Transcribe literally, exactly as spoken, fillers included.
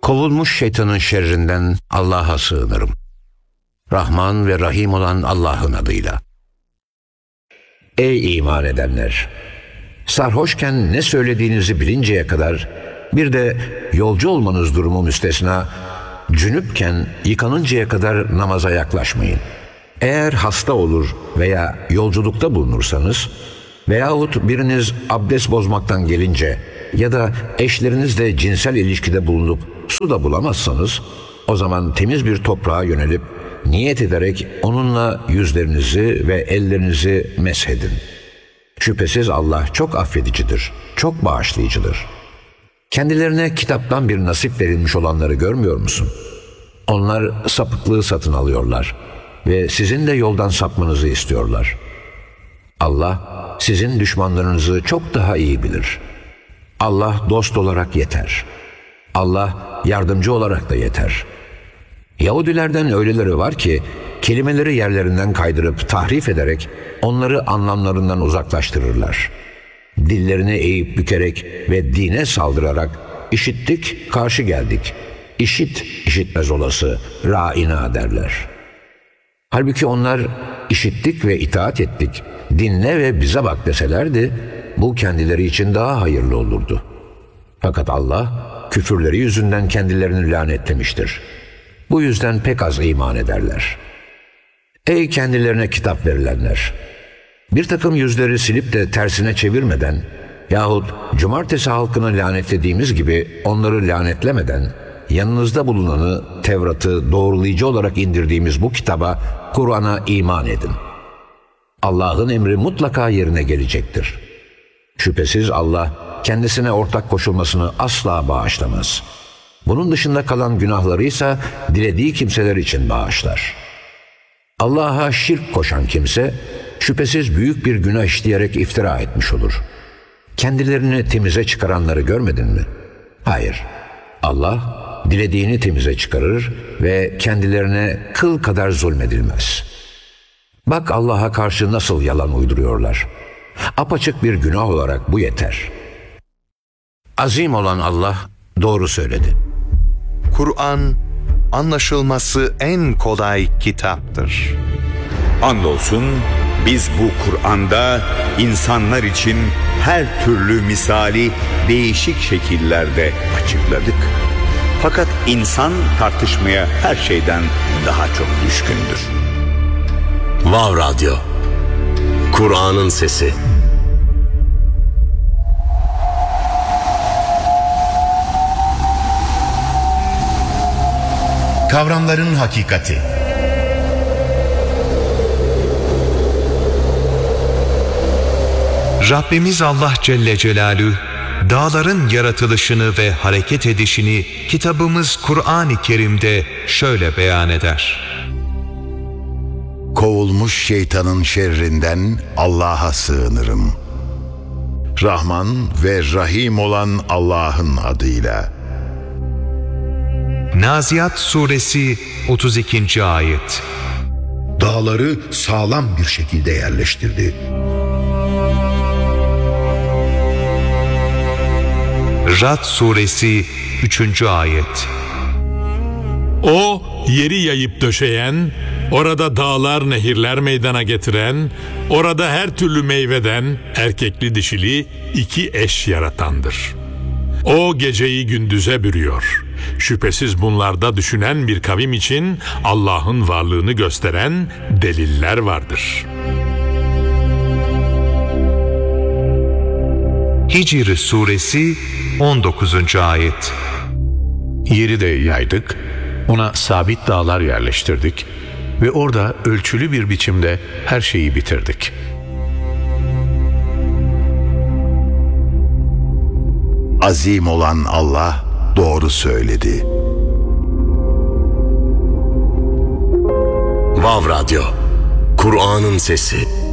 Kovulmuş şeytanın şerrinden Allah'a sığınırım. Rahman ve Rahim olan Allah'ın adıyla. Ey iman edenler! Sarhoşken ne söylediğinizi bilinceye kadar, bir de yolcu olmanız durumu müstesna, cünüpken yıkanıncaya kadar namaza yaklaşmayın. Eğer hasta olur veya yolculukta bulunursanız veyahut biriniz abdest bozmaktan gelince ya da eşlerinizle cinsel ilişkide bulunup su da bulamazsanız, o zaman temiz bir toprağa yönelip niyet ederek onunla yüzlerinizi ve ellerinizi meshedin. Şüphesiz Allah çok affedicidir, çok bağışlayıcıdır. Kendilerine kitaptan bir nasip verilmiş olanları görmüyor musun? Onlar sapıklığı satın alıyorlar ve sizin de yoldan sapmanızı istiyorlar. Allah sizin düşmanlarınızı çok daha iyi bilir. Allah dost olarak yeter. Allah yardımcı olarak da yeter. Yahudilerden öyleleri var ki kelimeleri yerlerinden kaydırıp tahrif ederek onları anlamlarından uzaklaştırırlar. Dillerini eğip bükerek ve dine saldırarak işittik, karşı geldik. İşit, işitmez olası, râina derler. Halbuki onlar işittik ve itaat ettik, dinle ve bize bak deselerdi, bu kendileri için daha hayırlı olurdu. Fakat Allah küfürleri yüzünden kendilerini lanetlemiştir. Bu yüzden pek az iman ederler. Ey kendilerine kitap verilenler! Bir takım yüzleri silip de tersine çevirmeden yahut cumartesi halkını lanetlediğimiz gibi onları lanetlemeden yanınızda bulunanı, Tevrat'ı doğrulayıcı olarak indirdiğimiz bu kitaba, Kur'an'a iman edin. Allah'ın emri mutlaka yerine gelecektir. Şüphesiz Allah kendisine ortak koşulmasını asla bağışlamaz. Bunun dışında kalan günahları ise dilediği kimseler için bağışlar. Allah'a şirk koşan kimse şüphesiz büyük bir günah işleyerek iftira etmiş olur. Kendilerini temize çıkaranları görmedin mi? Hayır. Allah dilediğini temize çıkarır ve kendilerine kıl kadar zulmedilmez. Bak Allah'a karşı nasıl yalan uyduruyorlar. Apaçık bir günah olarak bu yeter. Azim olan Allah doğru söyledi. Kur'an anlaşılması en kolay kitaptır. Andolsun biz bu Kur'an'da insanlar için her türlü misali değişik şekillerde açıkladık. Fakat insan tartışmaya her şeyden daha çok düşkündür. Vav Radyo, Kur'an'ın sesi. Kavramların hakikati. Rabbimiz Allah Celle Celaluhu, dağların yaratılışını ve hareket edişini kitabımız Kur'an-ı Kerim'de şöyle beyan eder. Kovulmuş şeytanın şerrinden Allah'a sığınırım. Rahman ve Rahim olan Allah'ın adıyla. Naziat Suresi otuz ikinci ayet. Dağları sağlam bir şekilde yerleştirdi. Ra'd Suresi üçüncü ayet. O, yeri yayıp döşeyen, orada dağlar nehirler meydana getiren, orada her türlü meyveden erkekli dişili iki eş yaratandır. O geceyi gündüze bürüyor. Şüphesiz bunlarda düşünen bir kavim için Allah'ın varlığını gösteren deliller vardır. Hicr Suresi on dokuzuncu ayet. Yeri de yaydık, ona sabit dağlar yerleştirdik ve orada ölçülü bir biçimde her şeyi bitirdik. Azim olan Allah doğru söyledi. Vav Radyo, Kur'an'ın sesi.